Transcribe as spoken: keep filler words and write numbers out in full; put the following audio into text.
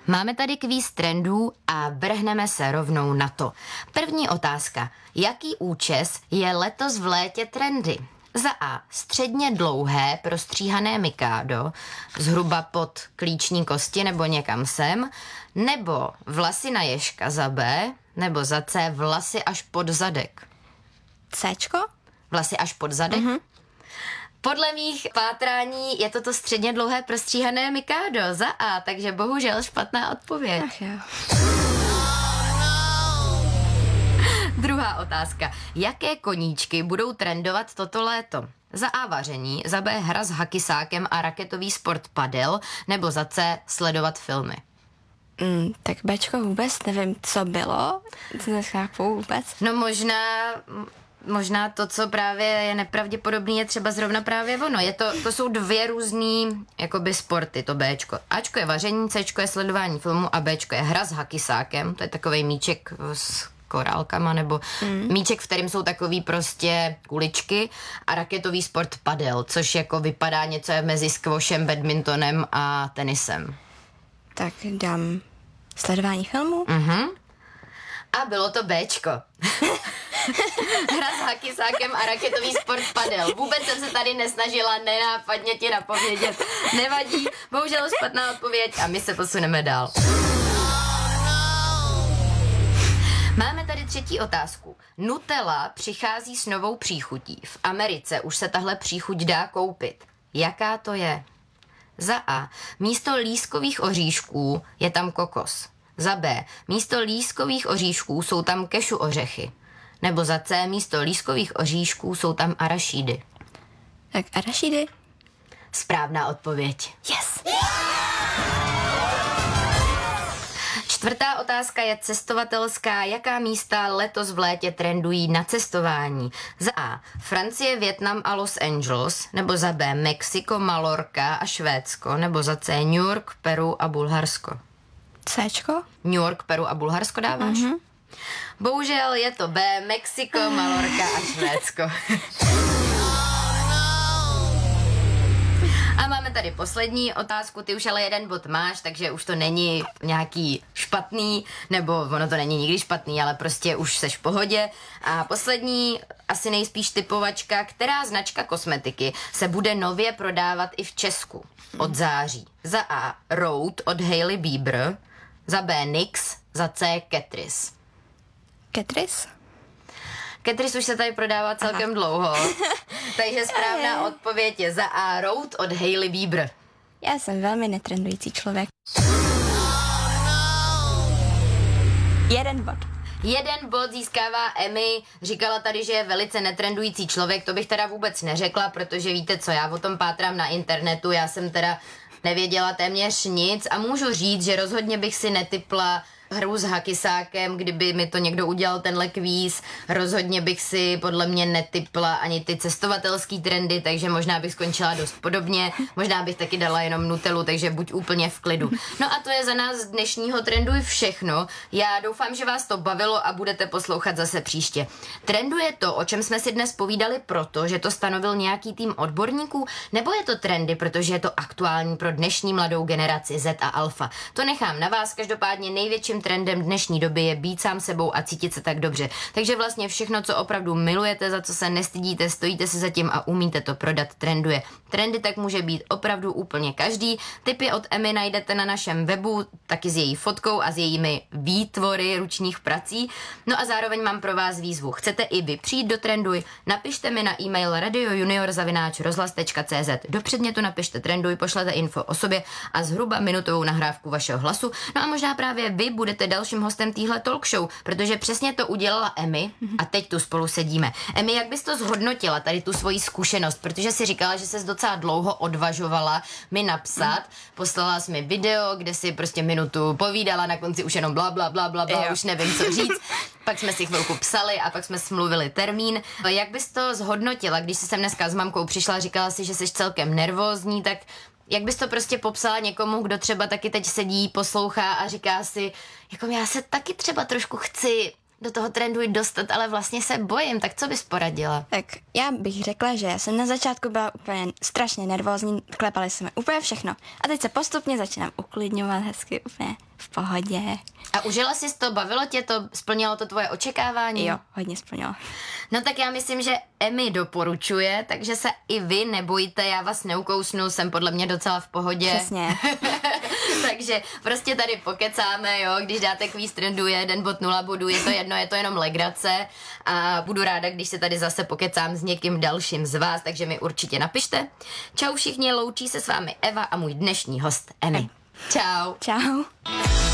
Máme tady kvíz trendů a vrhneme se rovnou na to. První otázka. Jaký účes je letos v létě trendy? Za A. Středně dlouhé prostříhané mikádo, zhruba pod klíční kosti nebo někam sem, nebo vlasy na ježka za B, nebo za C. Vlasy až pod zadek. Cčko? Vlasy až pod zadek? Mm-hmm. Podle mých pátrání je toto středně dlouhé prostříhané mikádo za A, takže bohužel špatná odpověď. Ach jo. Druhá otázka. Jaké koníčky budou trendovat toto léto? Za A vaření, za B hra s hakisákem a raketový sport padel, nebo za C sledovat filmy? Mm, tak Bčko vůbec nevím, co bylo. To nechápu vůbec. No možná... Možná to, co právě je nepravděpodobný, je třeba zrovna právě ono. Je to, to jsou dvě různý jakoby sporty, to Bčko. Ačko je vaření, Cčko je sledování filmu a Bčko je hra s hakisákem. To je takovej míček s korálkama, nebo mm. míček, v kterém jsou takový prostě kuličky a raketový sport padel, což jako vypadá něco mezi squashem, badmintonem a tenisem. Tak dám sledování filmu. Mhm. A bylo to Bčko. Hra s hakisákem a raketový sport padel. Vůbec jsem se tady nesnažila nenápadně ti napovědět. Nevadí, bohužel špatná odpověď a my se posuneme dál. Máme tady třetí otázku. Nutella přichází s novou příchutí. V Americe už se tahle příchuť dá koupit. Jaká to je? Za A. Místo lískových oříšků je tam kokos. Za B. Místo lískových oříšků jsou tam kešu ořechy. Nebo za C. Místo lískových oříšků jsou tam arašídy. Tak arašídy? Správná odpověď. Yes! Čtvrtá otázka je cestovatelská. Jaká místa letos v létě trendují na cestování? Za A. Francie, Vietnam a Los Angeles. Nebo za B. Mexiko, Malorka a Švédsko. Nebo za C. New York, Peru a Bulharsko. Cčko? New York, Peru a Bulharsko dáváš? Mm-hmm. Bohužel je to B. Mexiko, Malorka a Švédsko. A máme tady poslední otázku, ty už ale jeden bod máš, takže už to není nějaký špatný, nebo ono to není nikdy špatný, ale prostě už seš v pohodě. A poslední, asi nejspíš typovačka, která značka kosmetiky se bude nově prodávat i v Česku od září? Za A. Rhode od Hailey Bieber, za B. Nyx, za C. Catrice. Catrice? Catrice už se tady prodává celkem Aha. dlouho, takže správná odpověď je za A. Rhode od Hailey Bieber. Já jsem velmi netrendující člověk. Jeden bod. Jeden bod získává Emmy, říkala tady, že je velice netrendující člověk, to bych teda vůbec neřekla, protože víte co, já o tom pátrám na internetu, já jsem teda nevěděla téměř nic a můžu říct, že rozhodně bych si netipla hru s hakisákem, kdyby mi to někdo udělal tenhle kvíz. Rozhodně bych si podle mě netipla ani ty cestovatelský trendy, takže možná bych skončila dost podobně. Možná bych taky dala jenom Nutellu, takže buď úplně v klidu. No a to je za nás z dnešního trendu i všechno. Já doufám, že vás to bavilo a budete poslouchat zase příště. Trendu je to, o čem jsme si dnes povídali proto, že to stanovil nějaký tým odborníků, nebo je to trendy, protože je to aktuální pro dnešní mladou generaci Z a Alfa. To nechám na vás, každopádně největším trendem dnešní doby je být sám sebou a cítit se tak dobře. Takže vlastně všechno, co opravdu milujete, za co se nestydíte, stojíte si za tím a umíte to prodat, trenduje. Trendy tak může být opravdu úplně každý. Tipy od Emmy najdete na našem webu, taky s její fotkou a s jejími výtvory ručních prací. No a zároveň mám pro vás výzvu. Chcete i vy přijít do Trenduj? Napište mi na e-mail radiojunior zavináč rozhlas tečka cé zet. Do předmětu napište Trenduj, pošlete info o sobě a zhruba minutovou nahrávku vašeho hlasu. No a možná právě vy budete dalším hostem téhle talk show, protože přesně to udělala Emmy a teď tu spolu sedíme. Emmy, jak bys to zhodnotila, tady tu svoji zkušenost, protože si říkala, že ses docela dlouho odvažovala mi napsat, poslala jsi mi video, kde si prostě minutu povídala, na konci už jenom bla bla bla bla, bla už nevím, co říct. Pak jsme si chvilku psali a pak jsme smluvili termín. Jak bys to zhodnotila, když jsi sem dneska s mamkou přišla, říkala si, že jsi celkem nervózní, tak jak bys to prostě popsala někomu, kdo třeba taky teď sedí, poslouchá a říká si, jako já se taky třeba trošku chci do toho trendu jít dostat, ale vlastně se bojím, tak co bys poradila? Tak já bych řekla, že já jsem na začátku byla úplně strašně nervózní, klepali jsme úplně všechno. A teď se postupně začínám uklidňovat hezky, úplně v pohodě. A užila jsi to, bavilo tě to, splnilo to tvoje očekávání? Jo, hodně splnilo. No tak já myslím, že Emmy doporučuje, takže se i vy nebojte, já vás neukousnu, jsem podle mě docela v pohodě. Přesně. Takže prostě tady pokecáme, jo, když dáte kvíz trendu je jeden bod nula bodů, je to jedno, je to jenom legrace a budu ráda, když se tady zase pokecám s někým dalším z vás, takže mi určitě napište. Čau všichni, loučí se s vámi Eva a můj dnešní host Emmy. Čau. Čau.